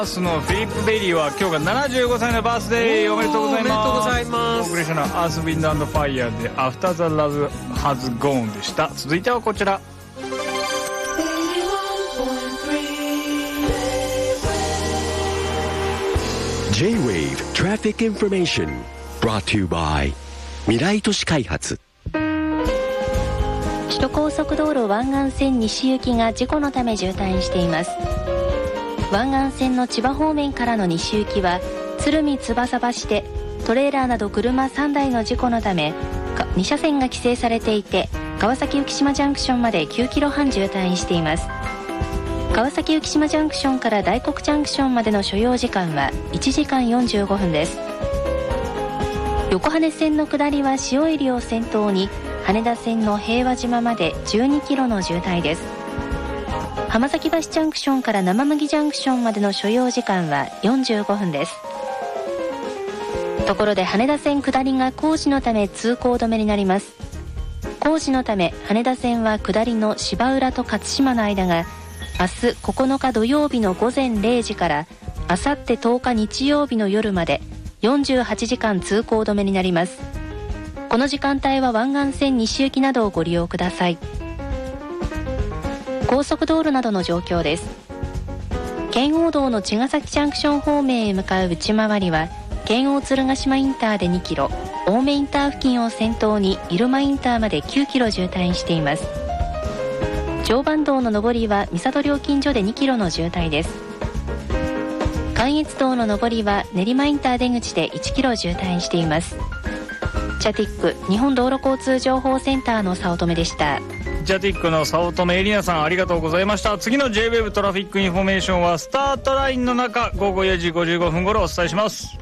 のフィリップ・ベイリーは今日が75歳のバースデー。おめでとうございます。 おめでとうございます。 オープレーションのアース・ウィンド・アンド・ファイヤーで After the Love Has Gone でした。続いてはこちら。 J-Wave Traffic Information brought to you by 未来都市開発。 首都高速道路湾岸線西行きが事故のため渋滞しています。湾岸線の千葉方面からの西行きは鶴見翼橋でトレーラーなど車3台の事故のため2車線が規制されていて、川崎浮島ジャンクションまで9キロ半渋滞しています。川崎浮島ジャンクションから大黒ジャンクションまでの所要時間は1時間45分です。横羽線の下りは塩入を先頭に羽田線の平和島まで12キロの渋滞です。浜崎橋ジャンクションから生麦ジャンクションまでの所要時間は45分です。ところで羽田線下りが工事のため通行止めになります。工事のため羽田線は下りの芝浦と勝島の間が明日9日土曜日の午前0時から明後日10日日曜日の夜まで48時間通行止めになります。この時間帯は湾岸線西行きなどをご利用ください。高速道路などの状況です。圏央道の茅ヶ崎ジャンクション方面へ向かう内回りは圏央鶴ヶ島インターで2キロ、青梅インター付近を先頭に入間インターまで9キロ渋滞しています。常磐道の上りは三郷料金所で2キロの渋滞です。関越道の上りは練馬インター出口で1キロ渋滞しています。ジャティック日本道路交通情報センターの早乙女でした。 ジャティックの早乙女エリナさん、ありがとうございました。次の J-Wave トラフィックインフォメーションはスタートラインの中、午後4時55分頃お伝えします。